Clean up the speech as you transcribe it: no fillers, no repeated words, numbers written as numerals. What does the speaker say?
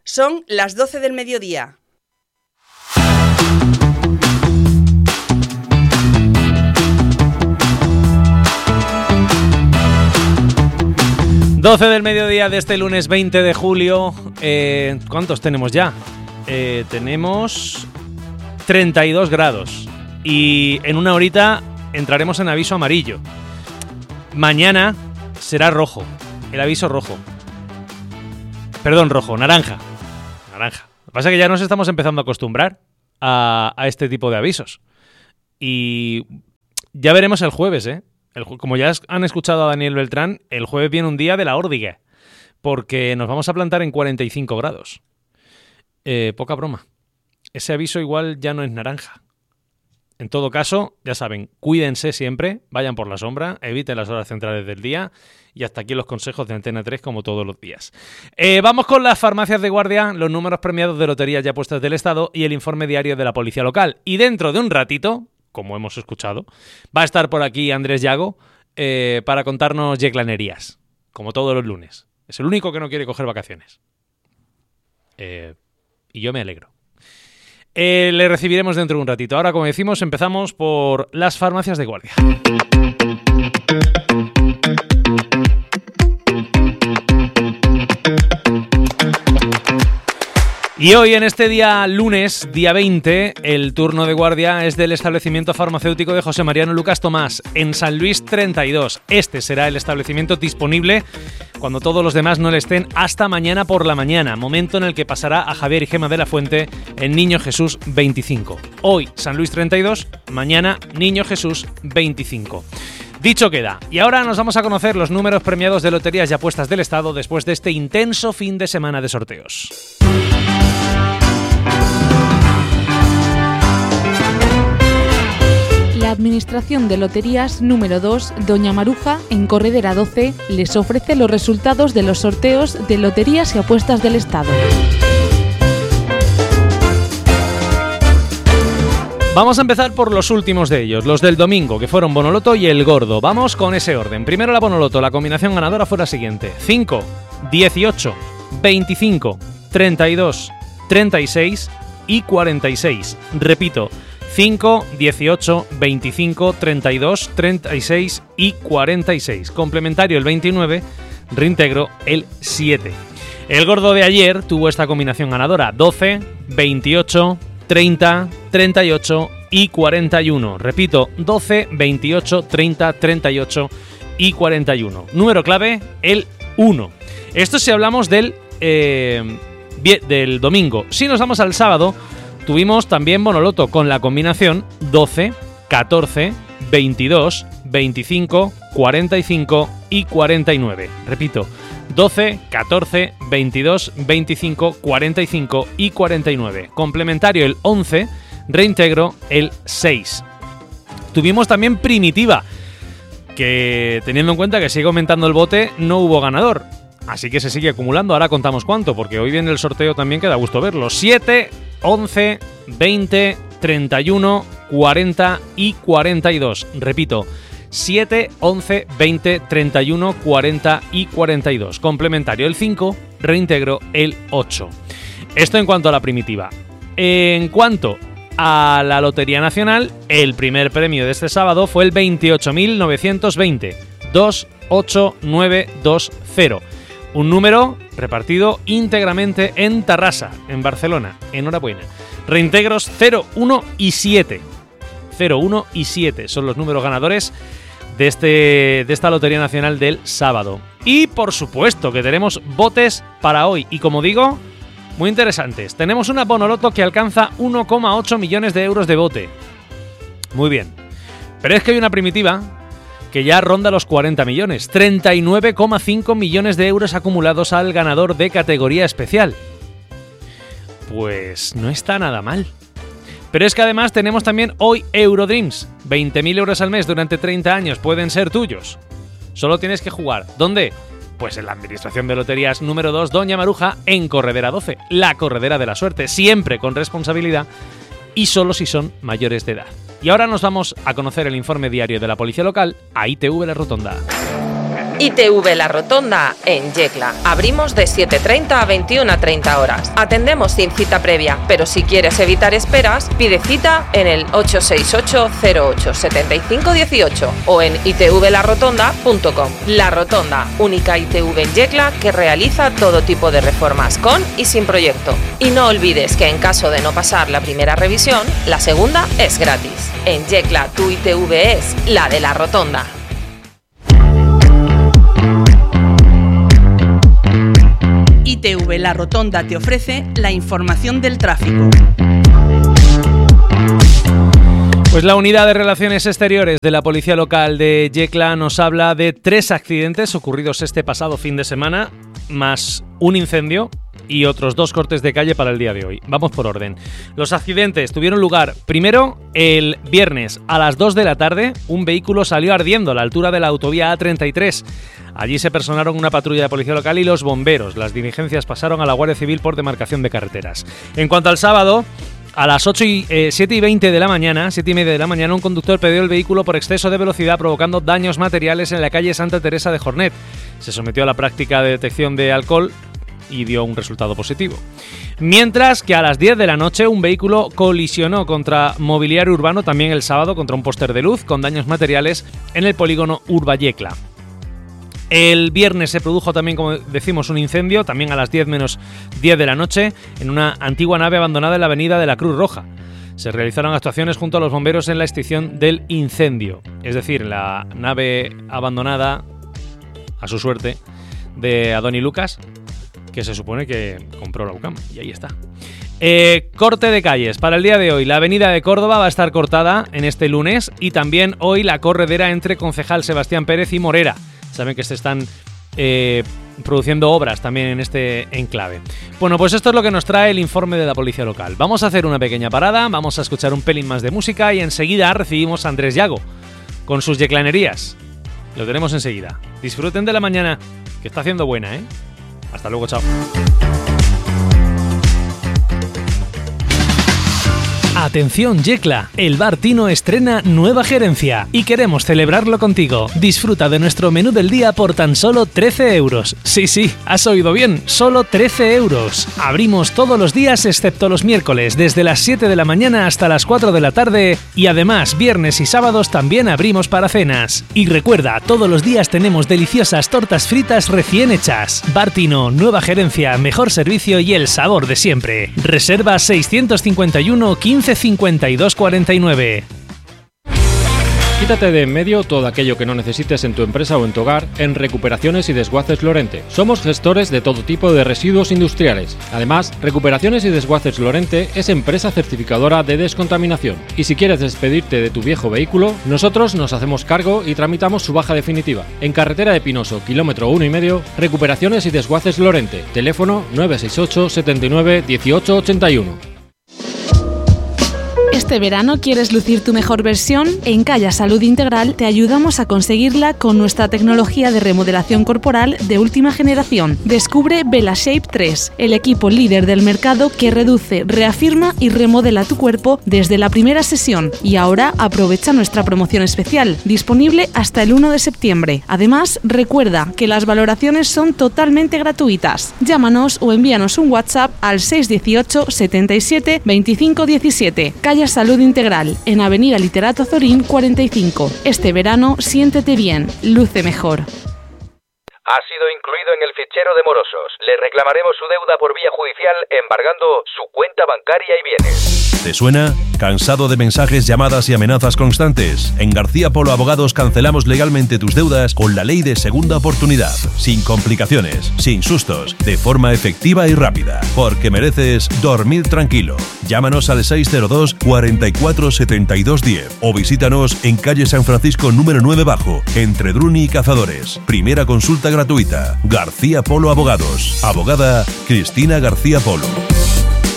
Son las 12 del mediodía. ...12 del mediodía de este lunes 20 de julio... ¿Cuántos tenemos ya? Tenemos 32 grados. Y en una horita entraremos en aviso amarillo. Mañana será rojo. El aviso rojo. Perdón, rojo, naranja. Naranja. Lo que pasa es que ya nos estamos empezando a acostumbrar a este tipo de avisos. Y ya veremos el jueves, ¿eh? Como ya han escuchado a Daniel Beltrán, el jueves viene un día de la órdiga, porque nos vamos a plantar en 45 grados. Poca broma. Ese aviso igual ya no es naranja. En todo caso, ya saben, cuídense siempre, vayan por la sombra, eviten las horas centrales del día y hasta aquí los consejos de Antena 3 como todos los días. Vamos con las farmacias de guardia, los números premiados de loterías ya puestas del Estado y el informe diario de la Policía Local. Y dentro de un ratito, como hemos escuchado, va a estar por aquí Andrés Llago para contarnos yeclanerías, como todos los lunes. Es el único que no quiere coger vacaciones. Y yo me alegro. Le recibiremos dentro de un ratito. Ahora, como decimos, empezamos por las farmacias de guardia. Y hoy, en este día lunes, día 20, el turno de guardia es del establecimiento farmacéutico de José Mariano Lucas Tomás, en San Luis 32. Este será el establecimiento disponible cuando todos los demás no le estén hasta mañana por la mañana, momento en el que pasará a Javier y Gema de la Fuente en Niño Jesús 25. Hoy, San Luis 32, mañana, Niño Jesús 25. Dicho queda. Y ahora nos vamos a conocer los números premiados de loterías y apuestas del Estado después de este intenso fin de semana de sorteos. La Administración de Loterías número 2, Doña Maruja, en Corredera 12, les ofrece los resultados de los sorteos de loterías y apuestas del Estado. Vamos a empezar por los últimos de ellos, los del domingo, que fueron Bonoloto y El Gordo. Vamos con ese orden. Primero la Bonoloto, la combinación ganadora fue la siguiente: 5, 18, 25, 32, 36 y 46. Repito, 5, 18, 25, 32, 36 y 46. Complementario el 29, reintegro el 7. El Gordo de ayer tuvo esta combinación ganadora: 12, 28, 30, 38 y 41. Repito, 12, 28, 30, 38 y 41. Número clave, el 1. Esto si hablamos del domingo. Si nos vamos al sábado, tuvimos también Bonoloto con la combinación 12, 14, 22, 25, 45 y 49. Repito, 12, 14, 22, 25, 45 y 49. Complementario el 11, reintegro el 6. Tuvimos también Primitiva, que teniendo en cuenta que sigue aumentando el bote, no hubo ganador. Así que se sigue acumulando. Ahora contamos cuánto, porque hoy viene el sorteo también que da gusto verlo. 7, 11, 20, 31, 40 y 42. Repito, 7, 11, 20, 31, 40 y 42. Complementario el 5, reintegro el 8. Esto en cuanto a la Primitiva. En cuanto a la Lotería Nacional, el primer premio de este sábado fue el 28.920, 28920. Un número repartido íntegramente en Tarrasa, en Barcelona. Enhorabuena. Reintegros 0, 1 y 7. 0, 1 y 7 son los números ganadores de esta Lotería Nacional del sábado. Y por supuesto que tenemos botes para hoy. Y como digo, muy interesantes. Tenemos una Bonoloto que alcanza 1,8 millones de euros de bote. Muy bien. Pero es que hay una Primitiva que ya ronda los 40 millones. 39,5 millones de euros acumulados al ganador de categoría especial. Pues no está nada mal. Pero es que además tenemos también hoy Eurodreams. 20.000 euros al mes durante 30 años pueden ser tuyos. Solo tienes que jugar. ¿Dónde? Pues en la Administración de Loterías número 2, Doña Maruja, en Corredera 12. La Corredera de la Suerte. Siempre con responsabilidad y solo si son mayores de edad. Y ahora nos vamos a conocer el informe diario de la Policía Local a ITV La Rotonda. ITV La Rotonda en Yecla. Abrimos de 7:30 a 21:30 horas. Atendemos sin cita previa, pero si quieres evitar esperas, pide cita en el 868-08-7518 o en itvlarotonda.com. La Rotonda, única ITV en Yecla que realiza todo tipo de reformas con y sin proyecto. Y no olvides que en caso de no pasar la primera revisión, la segunda es gratis. En Yecla, tu ITV es la de La Rotonda. ITV La Rotonda te ofrece la información del tráfico. Pues la Unidad de Relaciones Exteriores de la Policía Local de Yecla nos habla de 3 accidentes ocurridos este pasado fin de semana, más un incendio y otros 2 cortes de calle para el día de hoy. Vamos por orden. Los accidentes tuvieron lugar, primero, el viernes a las 2 de la tarde, un vehículo salió ardiendo a la altura de la autovía A33. Allí se personaron una patrulla de policía local y los bomberos. Las diligencias pasaron a la Guardia Civil por demarcación de carreteras. En cuanto al sábado, a las 7:20 de la mañana, 7:30 de la mañana, un conductor perdió el vehículo por exceso de velocidad, provocando daños materiales en la calle Santa Teresa de Jornet. Se sometió a la práctica de detección de alcohol y dio un resultado positivo. Mientras que a las 10 de la noche un vehículo colisionó contra mobiliario urbano también el sábado contra un póster de luz con daños materiales en el polígono Urbayecla. El viernes se produjo también, como decimos, un incendio, también a las 10 menos 10 de la noche, en una antigua nave abandonada en la avenida de la Cruz Roja. Se realizaron actuaciones junto a los bomberos en la extinción del incendio, es decir, la nave abandonada, a su suerte, de Adoni Lucas, que se supone que compró la UCAM, y ahí está. Corte de calles. Para el día de hoy, la avenida de Córdoba va a estar cortada en este lunes y también hoy la corredera entre Concejal Sebastián Pérez y Morera. Saben que se están produciendo obras también en este enclave. Bueno, pues esto es lo que nos trae el informe de la Policía Local. Vamos a hacer una pequeña parada, vamos a escuchar un pelín más de música y enseguida recibimos a Andrés Yago con sus yeclanerías. Lo tenemos enseguida. Disfruten de la mañana, que está haciendo buena, ¿eh? Hasta luego, chao. Atención Yecla, el Bar Tino estrena nueva gerencia y queremos celebrarlo contigo. Disfruta de nuestro menú del día por tan solo 13 euros. Sí, has oído bien, solo 13 euros. Abrimos todos los días excepto los miércoles, desde las 7 de la mañana hasta las 4 de la tarde y además viernes y sábados también abrimos para cenas. Y recuerda, todos los días tenemos deliciosas tortas fritas recién hechas. Bar Tino, nueva gerencia, mejor servicio y el sabor de siempre. Reserva 651 15 52 49. Quítate de en medio todo aquello que no necesites en tu empresa o en tu hogar en Recuperaciones y Desguaces Lorente. Somos gestores de todo tipo de residuos industriales. Además, Recuperaciones y Desguaces Lorente es empresa certificadora de descontaminación. Y si quieres despedirte de tu viejo vehículo, nosotros nos hacemos cargo y tramitamos su baja definitiva. En carretera de Pinoso, kilómetro 1,5, Recuperaciones y Desguaces Lorente. Teléfono 968 79 18 81. ¿Este verano quieres lucir tu mejor versión? En Calla Salud Integral te ayudamos a conseguirla con nuestra tecnología de remodelación corporal de última generación. Descubre VelaShape 3, el equipo líder del mercado que reduce, reafirma y remodela tu cuerpo desde la primera sesión. Y ahora aprovecha nuestra promoción especial, disponible hasta el 1 de septiembre. Además, recuerda que las valoraciones son totalmente gratuitas. Llámanos o envíanos un WhatsApp al 618 77 25 17. Calla Salud Integral, en Avenida Literato Zorín 45. Este verano, siéntete bien, luce mejor. Ha sido incluido en el fichero de morosos. Le reclamaremos su deuda por vía judicial embargando su cuenta bancaria y bienes. ¿Te suena? ¿Cansado de mensajes, llamadas y amenazas constantes? En García Polo Abogados cancelamos legalmente tus deudas con la ley de segunda oportunidad. Sin complicaciones, sin sustos, de forma efectiva y rápida. Porque mereces dormir tranquilo. Llámanos al 602 44 72 10 o visítanos en calle San Francisco número 9 bajo, entre Druni y Cazadores. Primera consulta gratuita. García Polo Abogados. Abogada Cristina García Polo.